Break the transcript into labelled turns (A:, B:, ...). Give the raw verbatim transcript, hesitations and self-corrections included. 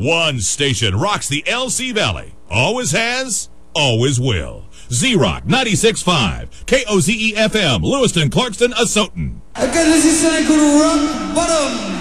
A: One station rocks the L C Valley. Always has, always will. Z-Rock ninety-six point five, K O Z E F M, Lewiston, Clarkston, Asotin.
B: Okay, this is Cycle Rock Bottom.